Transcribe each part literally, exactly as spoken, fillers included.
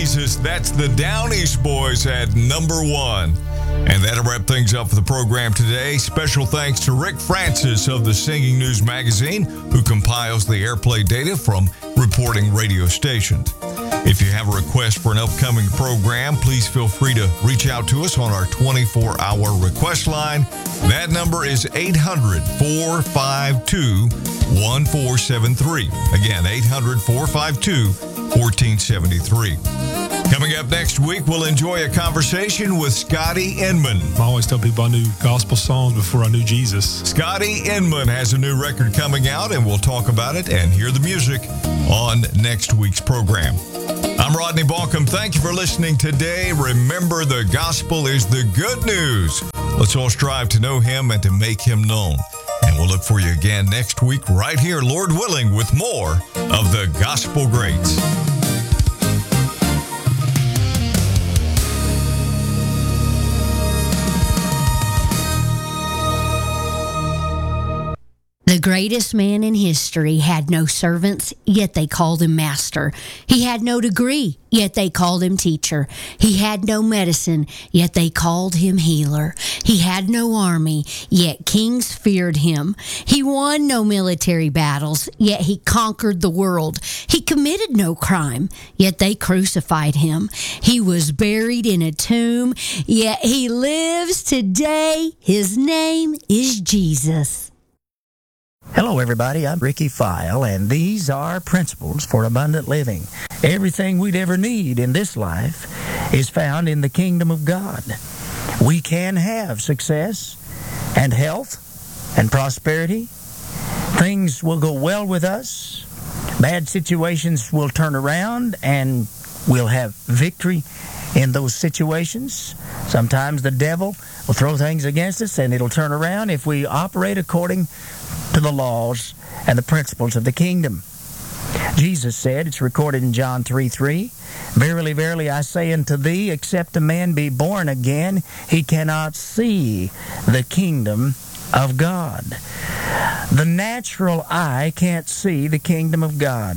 Jesus, that's the Down East Boys at number one. And that'll wrap things up for the program today. Special thanks to Rick Francis of the Singing News Magazine, who compiles the airplay data from reporting radio stations. If you have a request for an upcoming program, please feel free to reach out to us on our twenty-four hour request line. That number is eight hundred, four five two, one four seven three. Again, eight hundred, four five two, one four seven three. Coming up next week, we'll enjoy a conversation with Scotty Inman. I always tell people I knew gospel songs before I knew Jesus. Scotty Inman has a new record coming out, and we'll talk about it and hear the music on next week's program. I'm Rodney Balcom. Thank you for listening today. Remember, the gospel is the good news. Let's all strive to know him and to make him known. And we'll look for you again next week right here, Lord willing, with more of the Gospel Greats. The greatest man in history had no servants, yet they called him master. He had no degree, yet they called him teacher. He had no medicine, yet they called him healer. He had no army, yet kings feared him. He won no military battles, yet he conquered the world. He committed no crime, yet they crucified him. He was buried in a tomb, yet he lives today. His name is Jesus. Hello, everybody. I'm Ricky File, and these are Principles for Abundant Living. Everything we'd ever need in this life is found in the kingdom of God. We can have success and health and prosperity. Things will go well with us. Bad situations will turn around, and we'll have victory in those situations. Sometimes the devil will throw things against us, and it'll turn around if we operate according to the laws and the principles of the kingdom. Jesus said, it's recorded in John three three, Verily, verily, I say unto thee, except a man be born again, he cannot see the kingdom of God. The natural eye can't see the kingdom of God.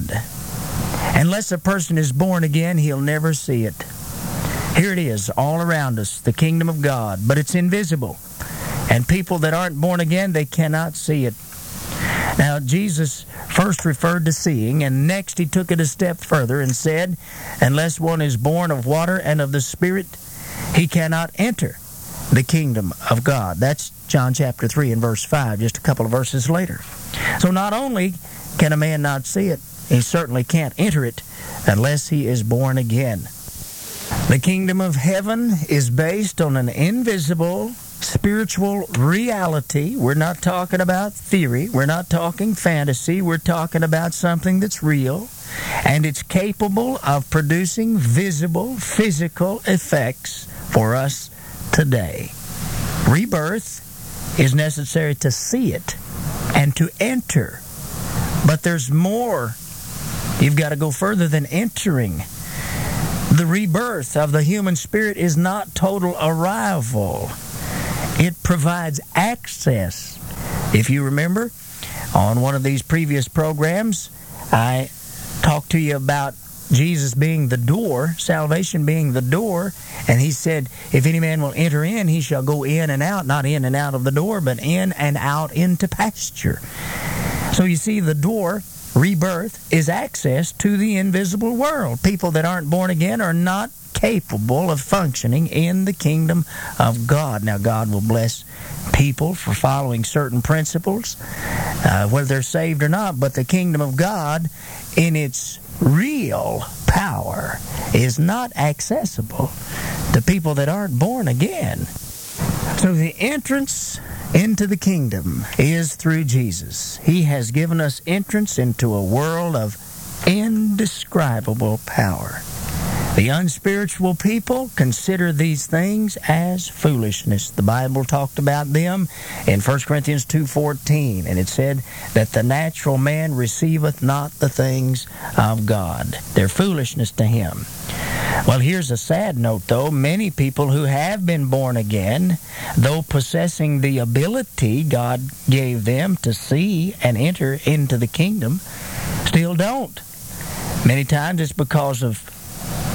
Unless a person is born again, he'll never see it. Here it is, all around us, the kingdom of God, but it's invisible. And people that aren't born again, they cannot see it. Now, Jesus first referred to seeing, and next he took it a step further and said, unless one is born of water and of the Spirit, he cannot enter the kingdom of God. That's John chapter three and verse five, just a couple of verses later. So not only can a man not see it, he certainly can't enter it unless he is born again. The kingdom of heaven is based on an invisible spiritual reality. We're not talking about theory. We're not talking fantasy. We're talking about something that's real, and it's capable of producing visible, physical effects for us today. Rebirth is necessary to see it and to enter. But there's more. You've got to go further than entering. The rebirth of the human spirit is not total arrival. It provides access. If you remember, on one of these previous programs, I talked to you about Jesus being the door, salvation being the door, and he said, if any man will enter in, he shall go in and out, not in and out of the door, but in and out into pasture. So you see, the door, rebirth, is access to the invisible world. People that aren't born again are not capable of functioning in the kingdom of God. Now, God will bless people for following certain principles, uh, whether they're saved or not, but the kingdom of God, in its real power, is not accessible to people that aren't born again. So the entrance into the kingdom is through Jesus. He has given us entrance into a world of indescribable power. The unspiritual people consider these things as foolishness. The Bible talked about them in First Corinthians two fourteen, and it said that the natural man receiveth not the things of God. They're foolishness to him. Well, here's a sad note, though. Many people who have been born again, though possessing the ability God gave them to see and enter into the kingdom, still don't. Many times it's because of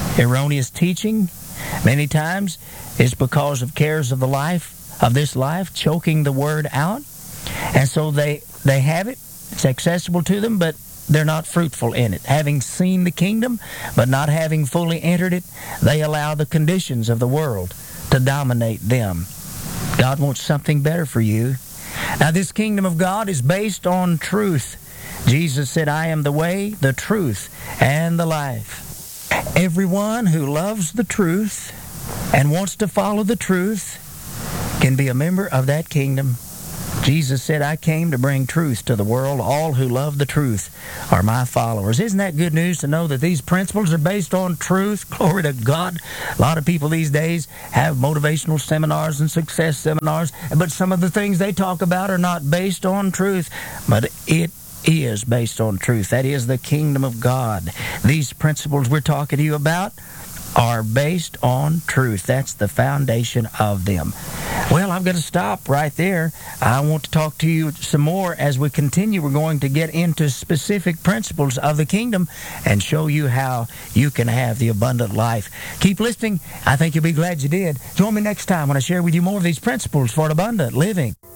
erroneous teaching. Many times it's because of cares of the life, of this life, choking the word out. And so they, they have it, it's accessible to them, but they're not fruitful in it. Having seen the kingdom, but not having fully entered it, they allow the conditions of the world to dominate them. God wants something better for you. Now, this kingdom of God is based on truth. Jesus said, I am the way, the truth, and the life. Everyone who loves the truth and wants to follow the truth can be a member of that kingdom. Jesus said, I came to bring truth to the world. All who love the truth are my followers. Isn't that good news to know that these principles are based on truth? Glory to God. A lot of people these days have motivational seminars and success seminars, but some of the things they talk about are not based on truth, but it is based on truth. That is the kingdom of God. These principles we're talking to you about are based on truth. That's the foundation of them. Well, I'm going to stop right there. I want to talk to you some more as we continue. We're going to get into specific principles of the kingdom and show you how you can have the abundant life. Keep listening. I think you'll be glad you did. Join me next time when I share with you more of these principles for an abundant living.